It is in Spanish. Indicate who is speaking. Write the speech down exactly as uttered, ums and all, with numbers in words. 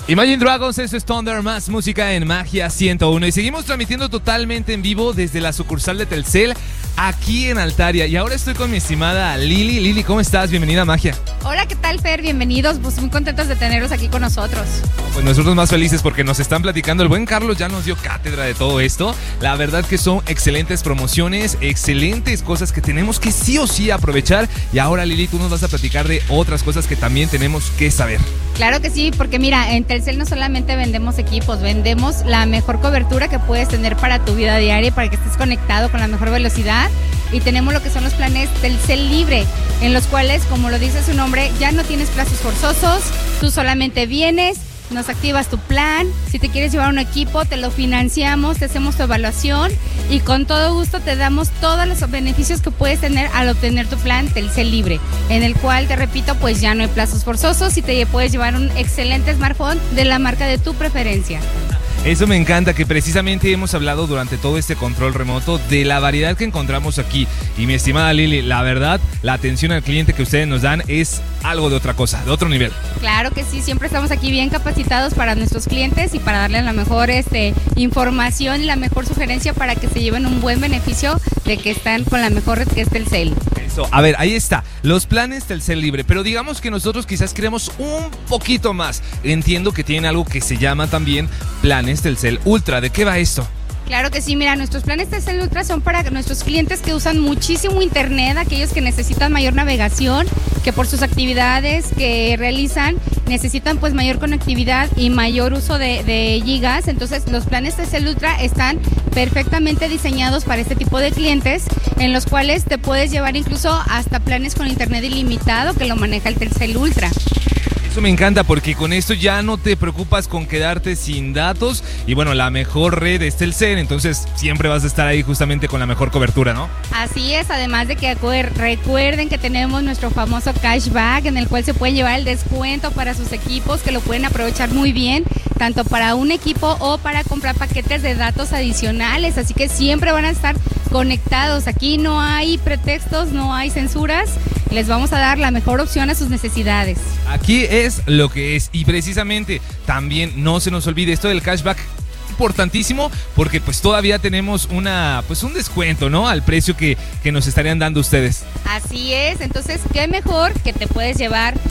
Speaker 1: Imagine Dragons, eso es Thunder, más música en Magia ciento uno. Y seguimos transmitiendo totalmente en vivo desde la sucursal de Telcel, aquí en Altaria. Y ahora estoy con mi estimada Lili. Lili, ¿cómo estás? Bienvenida a Magia.
Speaker 2: Hola, ¿qué tal, Fer? Bienvenidos, pues muy contentos de tenerlos aquí con nosotros.
Speaker 1: Pues nosotros más felices porque nos están platicando. El buen Carlos ya nos dio cátedra de todo esto. La verdad que son excelentes promociones, excelentes cosas que tenemos que sí o sí aprovechar. Y ahora, Lili, tú nos vas a platicar de otras cosas que también tenemos que saber.
Speaker 2: Claro que sí, porque mira, en Telcel no solamente vendemos equipos, vendemos la mejor cobertura que puedes tener para tu vida diaria, para que estés conectado con la mejor velocidad. Y tenemos lo que son los planes Telcel Libre, en los cuales, como lo dice su nombre, ya no tienes plazos forzosos, tú solamente vienes, nos activas tu plan, si te quieres llevar un equipo, te lo financiamos, te hacemos tu evaluación y con todo gusto te damos todos los beneficios que puedes tener al obtener tu plan Telcel Libre, en el cual, te repito, pues ya no hay plazos forzosos y te puedes llevar un excelente smartphone de la marca de tu preferencia.
Speaker 1: Eso me encanta, que precisamente hemos hablado durante todo este control remoto de la variedad que encontramos aquí. Y mi estimada Lili, la verdad, la atención al cliente que ustedes nos dan es algo de otra cosa, de otro nivel.
Speaker 2: Claro que sí, siempre estamos aquí bien capacitados para nuestros clientes y para darles la mejor este, información y la mejor sugerencia para que se lleven un buen beneficio de que están con la mejor red que es Telcel.
Speaker 1: Eso, a ver, ahí está, los planes Telcel Libre, pero digamos que nosotros quizás queremos un poquito más. Entiendo que tienen algo que se llama también planes Telcel Ultra. ¿De qué va esto?
Speaker 2: Claro que sí, mira, nuestros planes Telcel Ultra son para nuestros clientes que usan muchísimo internet, aquellos que necesitan mayor navegación, que por sus actividades que realizan necesitan pues mayor conectividad y mayor uso de, de gigas. Entonces los planes Telcel Ultra están perfectamente diseñados para este tipo de clientes, en los cuales te puedes llevar incluso hasta planes con internet ilimitado que lo maneja el Telcel Ultra.
Speaker 1: Eso me encanta porque con esto ya no te preocupas con quedarte sin datos y bueno, la mejor red es Telcel, entonces siempre vas a estar ahí justamente con la mejor cobertura, ¿no?
Speaker 2: Así es, además de que recuerden que tenemos nuestro famoso cashback en el cual se pueden llevar el descuento para sus equipos, que lo pueden aprovechar muy bien, tanto para un equipo o para comprar paquetes de datos adicionales, así que siempre van a estar conectados. Aquí no hay pretextos, no hay censuras, les vamos a dar la mejor opción a sus necesidades.
Speaker 1: Aquí es lo que es y precisamente también no se nos olvide esto del cashback, importantísimo porque pues todavía tenemos una pues un descuento, ¿no? Al precio que, que nos estarían dando ustedes.
Speaker 2: Así es, entonces qué mejor que te puedes llevar